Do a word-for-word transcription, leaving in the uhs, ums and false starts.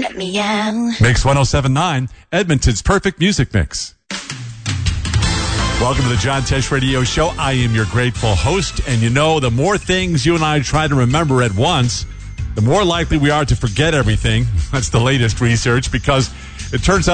let me out. Mix one oh seven point nine, Edmonton's perfect music mix. Welcome to the John Tesh Radio Show. I am your grateful host, and you know, the more things you and I try to remember at once, the more likely we are to forget everything. That's the latest research, because it turns out